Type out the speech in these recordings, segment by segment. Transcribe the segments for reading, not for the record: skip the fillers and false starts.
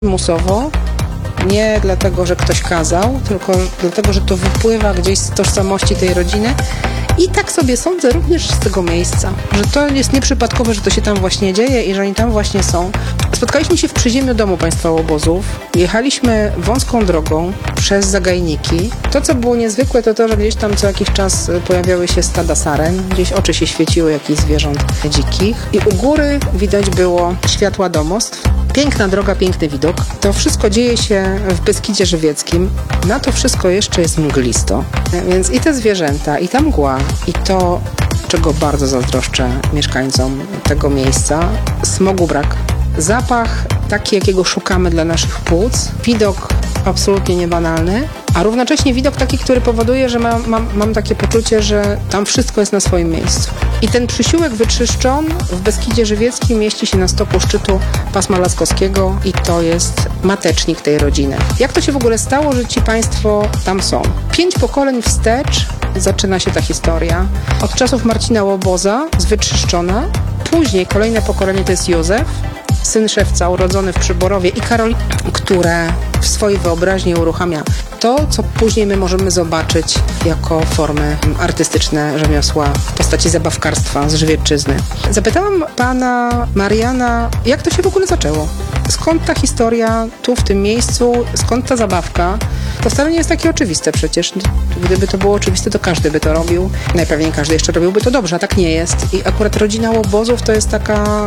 Musowo, nie dlatego, że ktoś kazał, tylko dlatego, że to wypływa gdzieś z tożsamości tej rodziny. I tak sobie sądzę również z tego miejsca, że to jest nieprzypadkowe, że to się tam właśnie dzieje i że oni tam właśnie są. Spotkaliśmy się w przyziemiu domu państwa Łobozów. Jechaliśmy wąską drogą przez zagajniki. To, co było niezwykłe, to to, że gdzieś tam co jakiś czas pojawiały się stada saren. Gdzieś oczy się świeciły jakichś zwierząt dzikich. I u góry widać było światła domostw. Piękna droga, piękny widok. To wszystko dzieje się w Beskidzie Żywieckim. Na to wszystko jeszcze jest mglisto. Więc i te zwierzęta, i ta mgła, i to, czego bardzo zazdroszczę mieszkańcom tego miejsca, smogu brak. Zapach taki, jakiego szukamy dla naszych płuc. Widok absolutnie niebanalny, a równocześnie widok taki, który powoduje, że mam takie poczucie, że tam wszystko jest na swoim miejscu. I ten przysiłek wyczyszczon w Beskidzie Żywieckim mieści się na stoku szczytu pasma laskowskiego i to jest matecznik tej rodziny. Jak to się w ogóle stało, że ci państwo tam są? 5 pokoleń wstecz zaczyna się ta historia. Od czasów Marcina Łoboza z Wyczyszczona. Później kolejne pokolenie to jest Józef, syn szewca urodzony w Przyborowie, i Karolina, które w swojej wyobraźni uruchamia to, co później my możemy zobaczyć jako formy artystyczne rzemiosła w postaci zabawkarstwa z Żywiecczyzny. Zapytałam pana Mariana, jak to się w ogóle zaczęło? Skąd ta historia tu, w tym miejscu? Skąd ta zabawka? To wcale nie jest takie oczywiste przecież. Gdyby to było oczywiste, to każdy by to robił. Najpewniej każdy jeszcze robiłby to dobrze, a tak nie jest. I akurat rodzina Łobozów to jest taka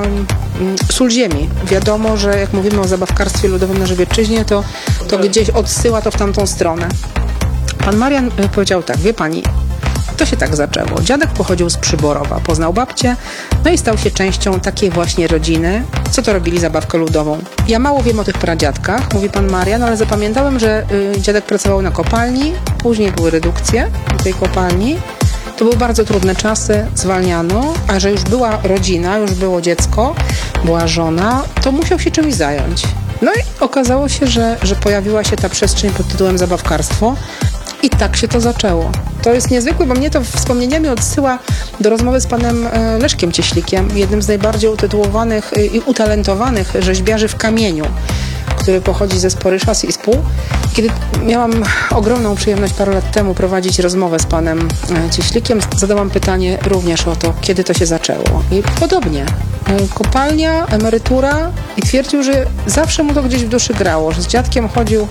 sól ziemi. Wiadomo, że jak mówimy o zabawkarstwie ludowym na Żywiecczyźnie, to gdzieś odsyła to w tamtą stronę. Pan Marian powiedział tak: wie pani, to się tak zaczęło. Dziadek pochodził z Przyborowa, poznał babcię, no i stał się częścią takiej właśnie rodziny, co to robili zabawkę ludową. Ja mało wiem o tych pradziadkach, mówi pan Marian, ale zapamiętałem, że dziadek pracował na kopalni, później były redukcje tej kopalni. To były bardzo trudne czasy, zwalniano, a że już była rodzina, już było dziecko, była żona, to musiał się czymś zająć. No i okazało się, że pojawiła się ta przestrzeń pod tytułem zabawkarstwo. I tak się to zaczęło. To jest niezwykłe, bo mnie to wspomnieniami odsyła do rozmowy z panem Leszkiem Cieślikiem, jednym z najbardziej utytułowanych i utalentowanych rzeźbiarzy w kamieniu, który pochodzi ze Sporysza, z Ispół. Kiedy miałam ogromną przyjemność parę lat temu prowadzić rozmowę z panem Cieślikiem, zadałam pytanie również o to, kiedy to się zaczęło. I podobnie. Kopalnia, emerytura, i twierdził, że zawsze mu to gdzieś w duszy grało, że z dziadkiem chodził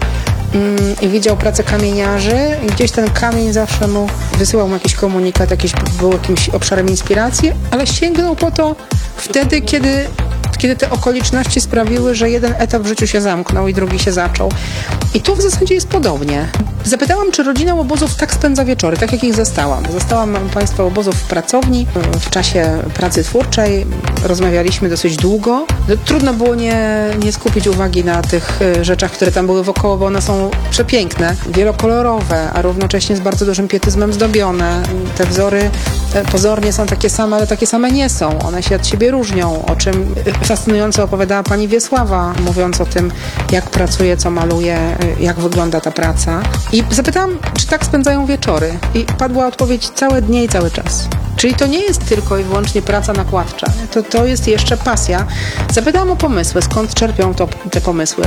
i widział pracę kamieniarzy i gdzieś ten kamień zawsze mu wysyłał mu jakiś komunikat, był jakimś obszarem inspiracji, ale sięgnął po to wtedy, kiedy te okoliczności sprawiły, że jeden etap w życiu się zamknął i drugi się zaczął. I tu w zasadzie jest podobnie. Zapytałam, czy rodzina Łobozów tak spędza wieczory, tak jak ich zastałam. Zastałam państwa Łobozów w pracowni, w czasie pracy twórczej. Rozmawialiśmy dosyć długo. Trudno było nie skupić uwagi na tych rzeczach, które tam były wokoło, bo one są przepiękne, wielokolorowe, a równocześnie z bardzo dużym pietyzmem zdobione. Te wzory pozornie są takie same, ale takie same nie są. One się od siebie różnią, o czym fascynująco opowiadała pani Wiesława, mówiąc o tym, jak pracuje, co maluje, jak wygląda ta praca. I zapytałam, czy tak spędzają wieczory. I padła odpowiedź: całe dnie i cały czas. Czyli to nie jest tylko i wyłącznie praca nakładcza. To jest jeszcze pasja. Zapytałam o pomysły, skąd czerpią te pomysły,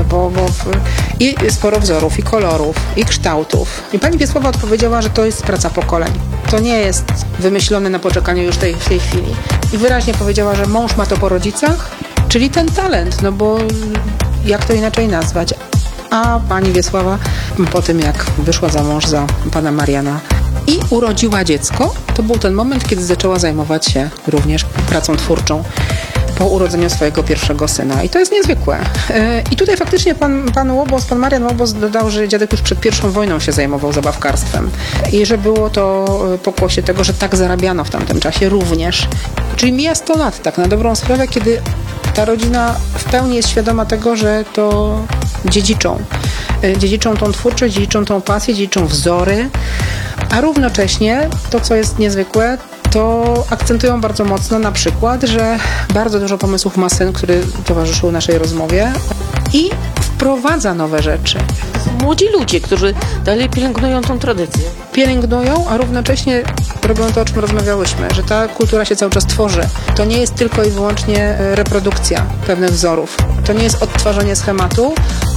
i sporo wzorów, i kolorów, i kształtów. I pani Wiesława odpowiedziała, że to jest praca pokoleń. To nie jest wymyślone na poczekaniu już w tej chwili. I wyraźnie powiedziała, że mąż ma to po rodzicach, czyli ten talent, no bo jak to inaczej nazwać? A pani Wiesława po tym, jak wyszła za mąż za pana Mariana i urodziła dziecko, to był ten moment, kiedy zaczęła zajmować się również pracą twórczą po urodzeniu swojego pierwszego syna. I to jest niezwykłe. I tutaj faktycznie pan Marian Łobos dodał, że dziadek już przed I wojną się zajmował zabawkarstwem i że było to pokłosie tego, że tak zarabiano w tamtym czasie również. Czyli mija 100 lat, tak na dobrą sprawę, kiedy ta rodzina w pełni jest świadoma tego, że to dziedziczą. Dziedziczą tą twórczość, dziedziczą tą pasję, dziedziczą wzory, a równocześnie to, co jest niezwykłe, to akcentują bardzo mocno na przykład, że bardzo dużo pomysłów ma syn, który towarzyszył naszej rozmowie i wprowadza nowe rzeczy. młodzi ludzie, którzy dalej pielęgnują tą tradycję. Pielęgnują, a równocześnie robią to, o czym rozmawiałyśmy, że ta kultura się cały czas tworzy. To nie jest tylko i wyłącznie reprodukcja pewnych wzorów. To nie jest odtwarzanie schematu,